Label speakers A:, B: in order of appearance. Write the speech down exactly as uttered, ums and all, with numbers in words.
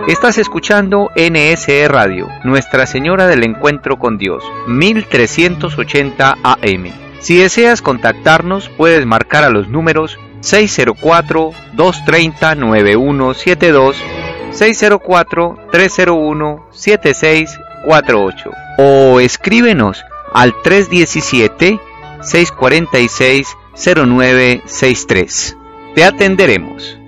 A: Estás escuchando N S E Radio, Nuestra Señora del Encuentro con Dios, mil trescientos ochenta A M. Si deseas contactarnos, puedes marcar a los números seis cero cuatro, dos tres cero, nueve uno siete dos, seis cero cuatro, tres cero uno, siete seis cuatro ocho o escríbenos al tres uno siete, seis cuatro seis, cero nueve seis tres. Te atenderemos.